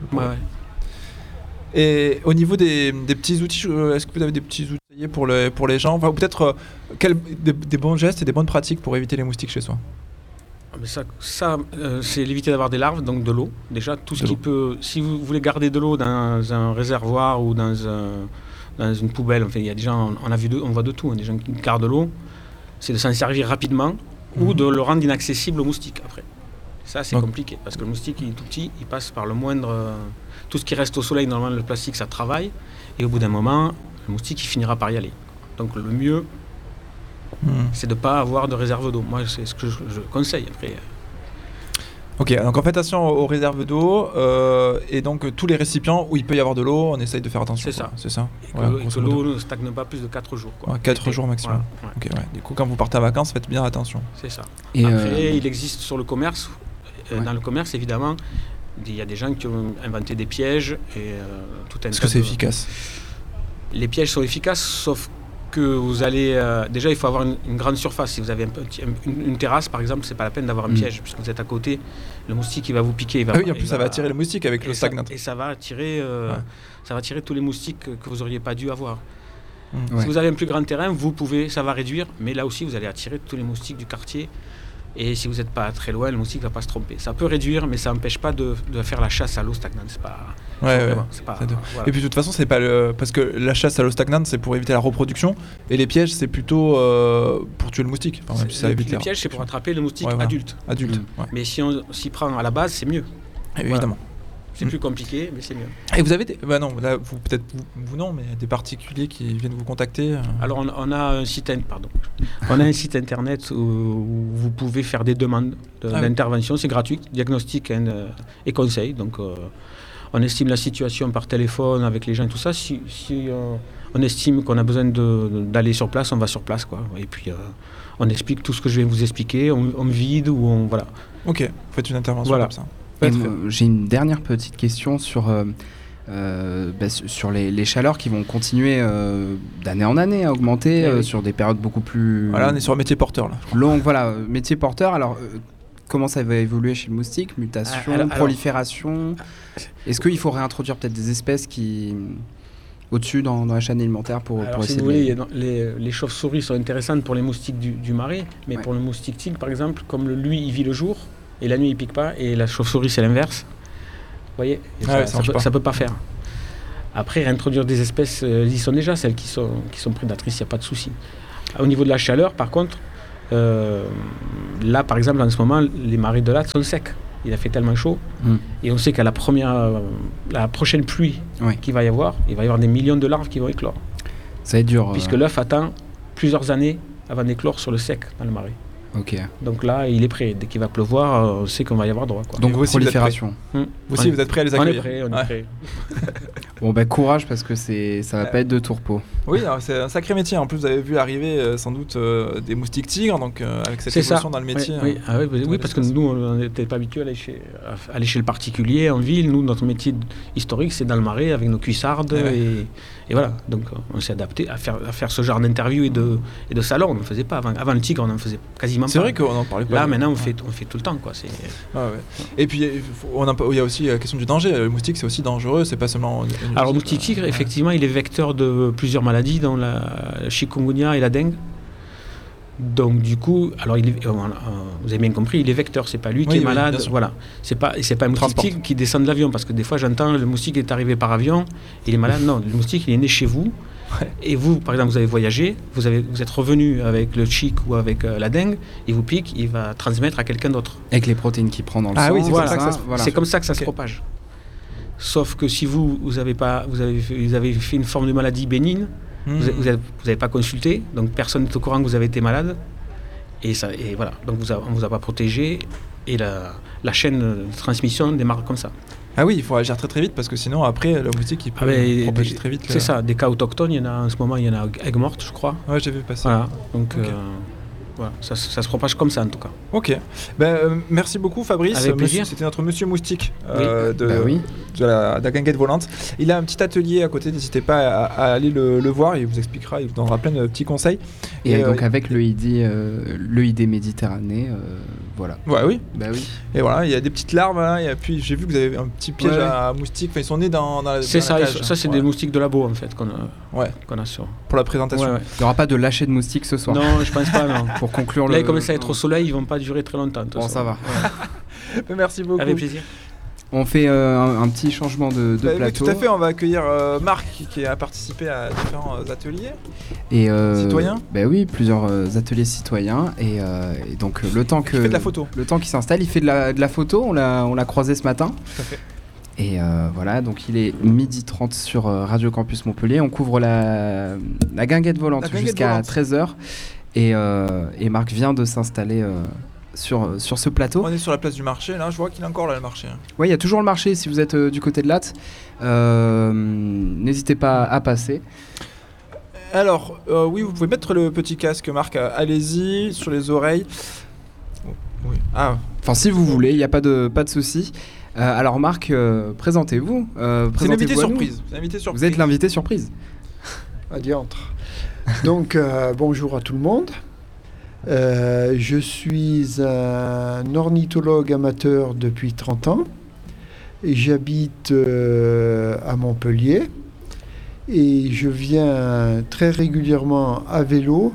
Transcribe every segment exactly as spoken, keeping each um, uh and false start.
Ouais, ouais. Et au niveau des, des petits outils, est-ce que vous avez des petits outils pour, le, pour les gens, enfin, ou peut-être euh, quel, des, des bons gestes et des bonnes pratiques pour éviter les moustiques chez soi? Mais ça, ça euh, c'est l'éviter d'avoir des larves, donc de l'eau. Déjà, tout ce De qui l'eau. peut. Si vous voulez garder de l'eau dans un réservoir ou dans, un, dans une poubelle, enfin, il y a des gens, on a vu de, on voit de tout, hein, des gens qui gardent de l'eau, c'est de s'en servir rapidement mmh. ou de le rendre inaccessible aux moustiques après. Ça, c'est donc compliqué parce que le moustique, il est tout petit, il passe par le moindre. Euh, tout ce qui reste au soleil, normalement, le plastique, ça travaille, et au bout d'un moment, le moustique, il finira par y aller. Donc, le mieux, mmh. c'est de ne pas avoir de réserve d'eau. Moi, c'est ce que je, je conseille après. Ok, donc en fait attention aux réserves d'eau euh, et donc tous les récipients où il peut y avoir de l'eau, on essaye de faire attention. C'est quoi. ça. C'est ça. Et ouais, que, que l'eau ne stagne pas plus de quatre jours. Quoi. Ouais, quatre jours maximum. Voilà. Ouais. Ok, ouais. Du coup, quand vous partez en vacances, faites bien attention. C'est ça. Et après, euh... il existe sur le commerce, euh, ouais. dans le commerce évidemment, il y a des gens qui ont inventé des pièges et euh, tout un. Est-ce que c'est de... efficace? Les pièges sont efficaces, sauf que vous allez euh, déjà il faut avoir une, une grande surface. Si vous avez un petit, une, une terrasse par exemple, c'est pas la peine d'avoir un mmh. piège puisque vous êtes à côté, le moustique il va vous piquer, il va, ah oui, en plus il ça va, va attirer le moustique avec l'eau stagnante et ça va attirer euh, ouais. ça va attirer tous les moustiques que, que vous auriez pas dû avoir. Mmh. Si ouais. vous avez un plus grand terrain, vous pouvez, ça va réduire, mais là aussi vous allez attirer tous les moustiques du quartier. Et si vous n'êtes pas très loin, le moustique ne va pas se tromper. Ça peut réduire, mais ça n'empêche pas de, de faire la chasse à l'eau stagnante. C'est pas. Ouais, ouais, vraiment, c'est pas de... voilà. Et puis de toute façon, c'est pas le. Parce que la chasse à l'eau stagnante, c'est pour éviter la reproduction. Et les pièges, c'est plutôt euh, pour tuer le moustique. Enfin, même si ça les, évite les pièges, c'est pour attraper le moustique ouais, voilà. adulte. Adulte. Mmh. Ouais. Mais si on s'y prend à la base, c'est mieux. Évidemment. Voilà. C'est mmh. plus compliqué, mais c'est mieux. Et vous avez des... Bah non, là, vous, peut-être vous, vous non, mais des particuliers qui viennent vous contacter euh... Alors, on, on a un site, pardon. on a un site internet où, où vous pouvez faire des demandes de, ah d'intervention. Oui. C'est gratuit, diagnostic and, euh, et conseil. Donc, euh, on estime la situation par téléphone avec les gens et tout ça. Si, si euh, on estime qu'on a besoin de, de, d'aller sur place, on va sur place, quoi. Et puis, euh, on explique tout ce que je vais vous expliquer. On, on vide ou on... Voilà. Ok, vous faites une intervention voilà. comme ça. Moi, j'ai une dernière petite question sur, euh, euh, bah, sur les, les chaleurs qui vont continuer euh, d'année en année à augmenter euh, oui. sur des périodes beaucoup plus... Voilà, on est sur un métier porteur là. Longue, voilà, euh, métier porteur. Alors, euh, comment ça va évoluer chez le moustique? Mutation, alors, prolifération? Est-ce qu'il faut réintroduire peut-être des espèces qui... au-dessus dans, dans la chaîne alimentaire pour, alors, pour si essayer vous de... voulez, les, les chauves-souris sont intéressantes pour les moustiques du, du marais, mais ouais. pour le moustique tigre, par exemple, comme le, lui, il vit le jour, et la nuit, il pique pas, et la chauve-souris, c'est l'inverse. Vous voyez, ah ça, ouais, ça, ça, peut, ça peut pas faire. Après, réintroduire des espèces, euh, ils y sont déjà, celles qui sont, qui sont prédatrices, il n'y a pas de souci. Au niveau de la chaleur, par contre, euh, là, par exemple, en ce moment, les marais de Latte sont secs. Il a fait tellement chaud, mmh. et on sait qu'à la première, euh, la prochaine pluie oui. qu'il va y avoir, il va y avoir des millions de larves qui vont éclore. Ça va être dur. Puisque euh... l'œuf attend plusieurs années avant d'éclore sur le sec dans le marais. Ok. Donc là, il est prêt. Dès qu'il va pleuvoir, on sait qu'on va y avoir droit. Quoi. Donc vous aussi, prolifération. Vous, hum. vous aussi, vous êtes prêts à les accueillir? On est prêts, on ouais. est prêts. Bon, ben bah, courage parce que c'est, ça va euh, pas être de tourpeau. Oui, alors, c'est un sacré métier. En plus, vous avez vu arriver euh, sans doute euh, des moustiques tigres, donc euh, avec cette c'est évolution ça. Dans le métier. Oui, oui. Euh, ah, oui, oui, oui parce que nous, on n'était pas habitués à aller, chez, à aller chez le particulier, en ville. Nous, notre métier historique, c'est dans le marais avec nos cuissardes. Ouais. Et, et voilà, donc on s'est adapté à faire, à faire ce genre d'interview et de, et de salon. On ne faisait pas. Avant, avant le tigre, on n'en faisait quasiment c'est pas. C'est vrai qu'on en parlait pas. Là, maintenant, on fait, on fait tout le temps. Quoi. C'est... Ah, ouais. Et puis, on a, il y a aussi la question du danger. Le moustique, c'est aussi dangereux. C'est pas seulement. Alors, le moustique tigre, effectivement, il est vecteur de plusieurs maladies, dont la chikungunya et la dengue. Donc, du coup, alors il est, euh, vous avez bien compris, il est vecteur, c'est pas lui oui, qui est oui, malade. Voilà. C'est pas, c'est pas un moustique tigre qui descend de l'avion, parce que des fois, j'entends le moustique est arrivé par avion, il est malade. Non, le moustique, il est né chez vous. Ouais. Et vous, par exemple, vous avez voyagé, vous, avez, vous êtes revenu avec le chick ou avec euh, la dengue, il vous pique, il va transmettre à quelqu'un d'autre. Avec les protéines qu'il prend dans le ah, sang. Oui, c'est, voilà, comme ça, ça, que ça, voilà. c'est comme ça que ça okay. se propage. Sauf que si vous, vous, avez, pas, vous, avez, fait, vous avez fait une forme de maladie bénigne, mmh. vous n'avez pas consulté, donc personne n'est au courant que vous avez été malade, et, ça, et voilà, donc vous a, on ne vous a pas protégé, et la, la chaîne de transmission démarre comme ça. Ah oui, il faut agir très très vite parce que sinon après le moustique il peut ah propager des, très vite. C'est le... ça, des cas autochtones, il y en a en ce moment, il y en a à Aigues-Mortes, je crois. Ouais, j'ai vu passer. Voilà, donc okay. euh, voilà, ça, ça se propage comme ça en tout cas. Ok, ben, euh, merci beaucoup Fabrice. Avec plaisir. Monsieur, c'était notre monsieur moustique euh, oui. de, bah oui. de, la, de la guinguette volante. Il a un petit atelier à côté, n'hésitez pas à, à aller le, le voir, il vous expliquera, il vous donnera plein de petits conseils. Et, Et donc euh, avec le I D, euh, le I D Méditerranée. Euh, voilà. Ouais, oui. Bah oui. Et voilà, il y a des petites larves, hein, et puis j'ai vu que vous avez un petit piège ouais. à moustiques. Enfin, ils sont nés dans, dans la. C'est dans ça, la cage, ça c'est ouais. des moustiques de labo en fait qu'on a, ouais. qu'on a sur. Pour la présentation. Ouais, ouais. Il n'y aura pas de lâcher de moustiques ce soir. Non, je pense pas. Non. Pour conclure Là, le. ils commencent à être au soleil, ils vont pas durer très longtemps. Bon, ça va. Ouais. Merci beaucoup. Avec plaisir. On fait euh, un, un petit changement de, de bah, plateau. Oui, tout à fait, on va accueillir euh, Marc qui a participé à différents euh, ateliers. Et euh, citoyens. Ben bah oui, plusieurs euh, ateliers citoyens. Et, euh, et donc le temps que. Il fait de la photo. Le temps qu'il s'installe, il fait de la, de la photo. On l'a, on l'a croisé ce matin. Tout à fait. Et euh, voilà, donc il est midi trente sur euh, Radio Campus Montpellier. On couvre la, la guinguette volante la guinguette jusqu'à volante. treize heures. Et, euh, et Marc vient de s'installer. Euh, Sur, sur ce plateau. On est sur la place du marché, là je vois qu'il est encore là le marché. Oui, il y a toujours le marché si vous êtes euh, du côté de Latte. Euh, n'hésitez pas à passer. Alors, euh, oui, vous pouvez mettre le petit casque, Marc, allez-y, sur les oreilles. Oui. Ah. Enfin, si vous voulez, il n'y a pas de, pas de souci. Euh, alors Marc, euh, présentez-vous. Euh, présentez-vous. C'est l'invité surprise. C'est l'invité surprise. Vous êtes l'invité surprise. Adiantre. Donc, euh, bonjour à tout le monde. Euh, je suis un ornithologue amateur depuis trente ans et j'habite euh, à Montpellier et je viens très régulièrement à vélo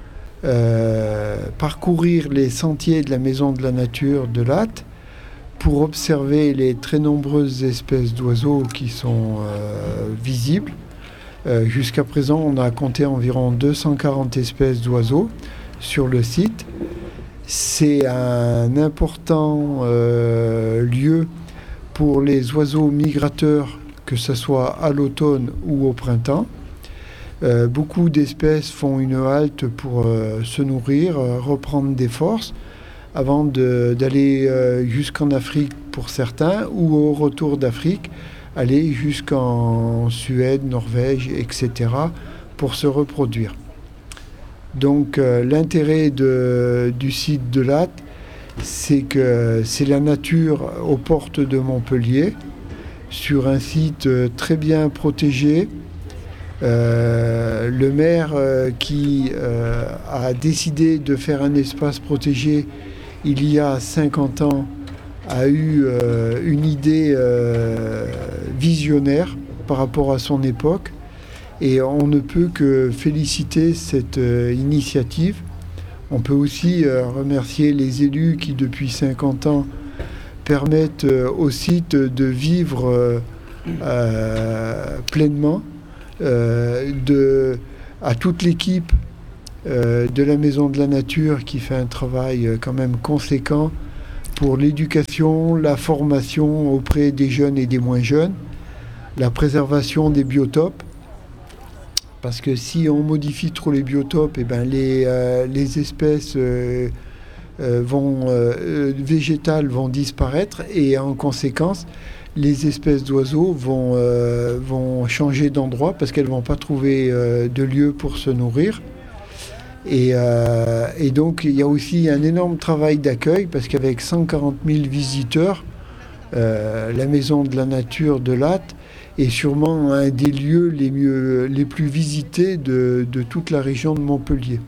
euh, parcourir les sentiers de la Maison de la Nature de Latte pour observer les très nombreuses espèces d'oiseaux qui sont euh, visibles. Euh, jusqu'à présent, on a compté environ deux cent quarante espèces d'oiseaux sur le site. C'est un important euh, lieu pour les oiseaux migrateurs, que ce soit à l'automne ou au printemps. Euh, beaucoup d'espèces font une halte pour euh, se nourrir, euh, reprendre des forces, avant de, d'aller euh, jusqu'en Afrique pour certains, ou au retour d'Afrique, aller jusqu'en Suède, Norvège, et cetera, pour se reproduire. Donc euh, l'intérêt de, du site de Latte, c'est que c'est la nature aux portes de Montpellier, sur un site euh, très bien protégé. Euh, le maire euh, qui euh, a décidé de faire un espace protégé il y a cinquante ans a eu euh, une idée euh, visionnaire par rapport à son époque. Et on ne peut que féliciter cette euh, initiative. On peut aussi euh, remercier les élus qui, depuis cinquante ans, permettent euh, au site de vivre euh, euh, pleinement. Euh, de, à toute l'équipe euh, de la Maison de la Nature qui fait un travail euh, quand même conséquent pour l'éducation, la formation auprès des jeunes et des moins jeunes, la préservation des biotopes. Parce que si on modifie trop les biotopes, eh ben les, euh, les espèces euh, euh, vont, euh, végétales vont disparaître et en conséquence, les espèces d'oiseaux vont, euh, vont changer d'endroit parce qu'elles ne vont pas trouver euh, de lieu pour se nourrir. Et, euh, et donc il y a aussi un énorme travail d'accueil parce qu'avec cent quarante mille visiteurs, euh, la Maison de la Nature de Latte est sûrement un des lieux les, mieux, les plus visités de, de toute la région de Montpellier.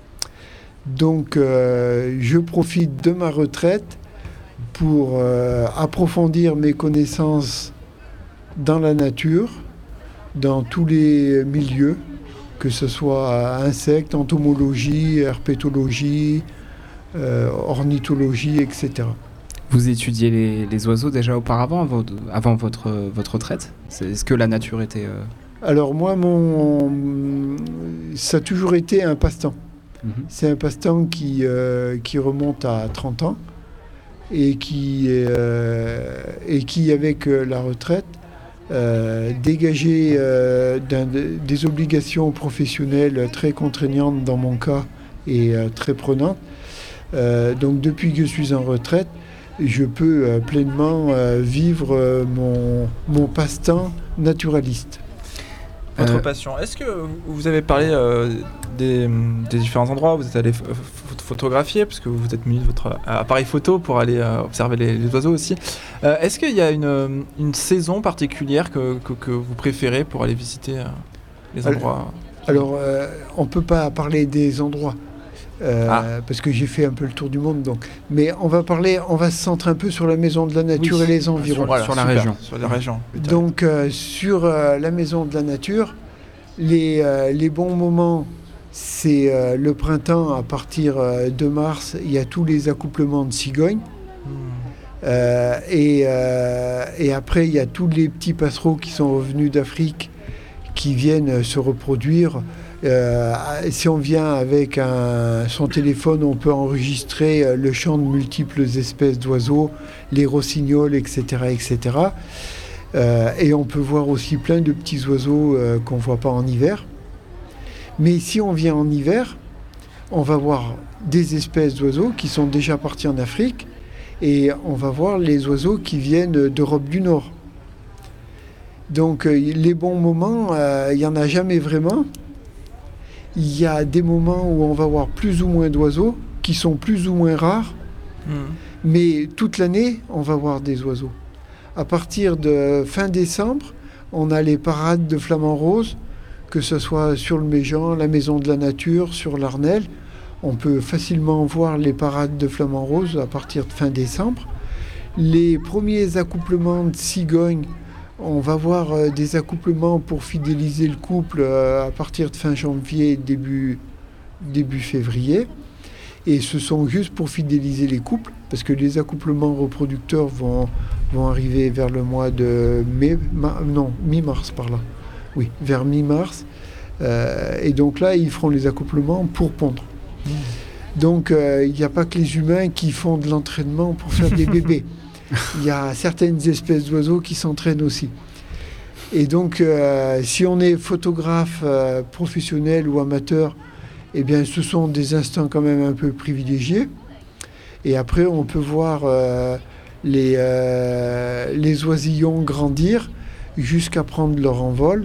Donc euh, je profite de ma retraite pour euh, approfondir mes connaissances dans la nature, dans tous les milieux, que ce soit insectes, entomologie, herpétologie, euh, ornithologie, et cetera. Vous étudiez les, les oiseaux déjà auparavant, avant, avant votre, votre retraite ? C'est, est-ce que la nature était... Euh... Alors moi, mon, ça a toujours été un passe-temps. Mm-hmm. C'est un passe-temps qui, euh, qui remonte à trente ans et qui, euh, et qui avec la retraite, euh, dégageait euh, d'un, des obligations professionnelles très contraignantes dans mon cas et euh, très prenantes. Euh, donc depuis que je suis en retraite, je peux euh, pleinement euh, vivre euh, mon, mon passe-temps naturaliste. Votre euh, passion. Est-ce que vous avez parlé euh, des, des différents endroits où vous êtes allé f- f- photographier, parce que vous êtes mis votre appareil photo pour aller euh, observer les, les oiseaux aussi. Euh, est-ce qu'il y a une, une saison particulière que, que, que vous préférez pour aller visiter euh, les endroits ? Alors, alors euh, on ne peut pas parler des endroits. Euh, ah. Parce que j'ai fait un peu le tour du monde, donc. Mais on va parler, on va se centrer un peu sur la Maison de la Nature oui, et les environs. Sur, voilà, sur la région. Sur la région. Donc euh, sur euh, la Maison de la Nature, les, euh, les bons moments, c'est euh, le printemps. À partir euh, de mars, il y a tous les accouplements de cigognes. Mmh. Euh, et, euh, et après, il y a tous les petits passereaux qui sont revenus d'Afrique, qui viennent se reproduire. Euh, si on vient avec un, son téléphone, on peut enregistrer le chant de multiples espèces d'oiseaux, les rossignols, et cetera, et cetera. Euh, et on peut voir aussi plein de petits oiseaux euh, qu'on ne voit pas en hiver. Mais si on vient en hiver, on va voir des espèces d'oiseaux qui sont déjà partis en Afrique, et on va voir les oiseaux qui viennent d'Europe du Nord. Donc euh, les bons moments, il euh, n'y en a jamais vraiment. Il y a des moments où on va voir plus ou moins d'oiseaux, qui sont plus ou moins rares, mmh. mais toute l'année, on va voir des oiseaux. À partir de fin décembre, on a les parades de flamants roses, que ce soit sur le Méjean, la Maison de la Nature, sur l'Arnelle. On peut facilement voir les parades de flamants roses à partir de fin décembre. Les premiers accouplements de cigognes, on va voir euh, des accouplements pour fidéliser le couple euh, à partir de fin janvier, début, début février. Et ce sont juste pour fidéliser les couples, parce que les accouplements reproducteurs vont, vont arriver vers le mois de mai, ma, non, mi-mars par là. Oui, vers mi-mars. Euh, et donc là, ils feront les accouplements pour pondre. Mmh. Donc il euh, n'y a pas que les humains qui font de l'entraînement pour faire des bébés. Il y a certaines espèces d'oiseaux qui s'entraînent aussi. Et donc, euh, si on est photographe euh, professionnel ou amateur, eh bien, ce sont des instants quand même un peu privilégiés. Et après, on peut voir euh, les, euh, les oisillons grandir jusqu'à prendre leur envol.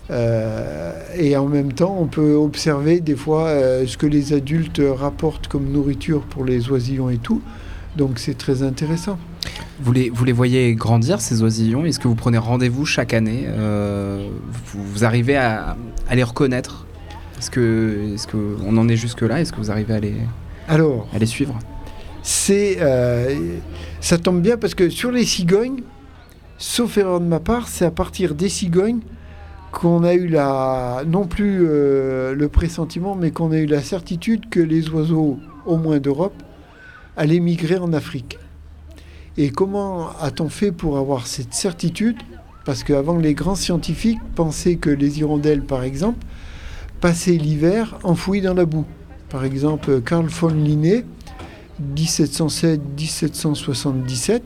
Euh, et en même temps, on peut observer des fois euh, ce que les adultes rapportent comme nourriture pour les oisillons et tout. Donc, c'est très intéressant. Vous les, vous les voyez grandir, ces oisillons? Est-ce que vous prenez rendez-vous chaque année? euh, vous, vous arrivez à, à les reconnaître? Est-ce que, est-ce qu'on en est jusque-là? Est-ce que vous arrivez à les, Alors, à les suivre? c'est, euh, ça tombe bien parce que sur les cigognes, sauf erreur de ma part, c'est à partir des cigognes qu'on a eu la, non plus euh, le pressentiment, mais qu'on a eu la certitude que les oiseaux, au moins d'Europe, allaient migrer en Afrique. Et comment a-t-on fait pour avoir cette certitude? Parce qu'avant, les grands scientifiques pensaient que les hirondelles, par exemple, passaient l'hiver enfouies dans la boue. Par exemple, Carl von Linné, dix-sept cent sept à dix-sept cent soixante-dix-sept,